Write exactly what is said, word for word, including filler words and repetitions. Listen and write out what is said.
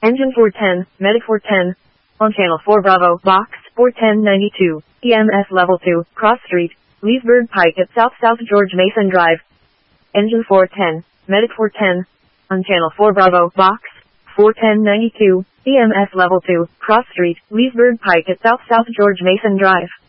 Engine four ten, Medic four ten. On Channel four Bravo, Box four ten ninety-two, E M S Level two, Cross Street, Leesburg Pike at South South George Mason Drive. Engine four ten, Medic four ten. On Channel four Bravo, Box four ten ninety-two, E M S Level two, Cross Street, Leesburg Pike at South South George Mason Drive.